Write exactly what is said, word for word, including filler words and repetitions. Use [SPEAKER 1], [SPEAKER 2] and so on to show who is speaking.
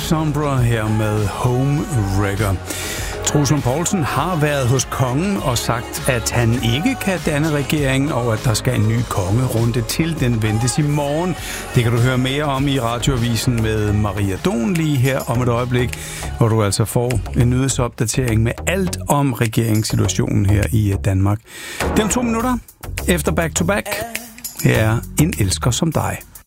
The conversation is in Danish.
[SPEAKER 1] Alexandra her med Home Wrecker. Troels Lund Poulsen har været hos kongen og sagt, at han ikke kan danne regering, og at der skal en ny kongerunde til. Den ventes i morgen. Det kan du høre mere om i Radioavisen med Maria Don lige her om et øjeblik, hvor du altså får en nyhedsopdatering med alt om regeringssituationen her i Danmark. Det er om to minutter efter Back to Back. Her er En elsker som dig.